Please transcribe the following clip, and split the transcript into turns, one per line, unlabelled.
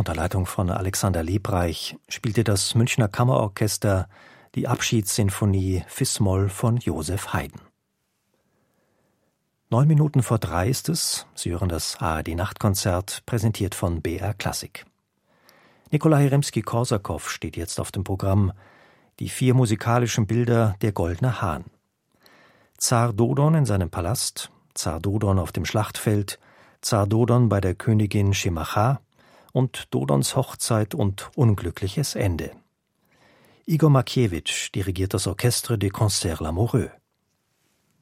Unter Leitung von Alexander Lebreich spielte das Münchner Kammerorchester die Abschiedssinfonie Fis-Moll von Joseph Haydn. 3:09 ist es. Sie hören das ARD-Nachtkonzert, präsentiert von BR Klassik. Nikolai Rimski-Korsakow steht jetzt auf dem Programm. Die 4 musikalischen Bilder Der goldene Hahn. Zar Dodon in seinem Palast, Zar Dodon auf dem Schlachtfeld, Zar Dodon bei der Königin Schemacha und Dodons Hochzeit und unglückliches Ende. Igor Markiewicz dirigiert das Orchestre des Concerts Lamoureux.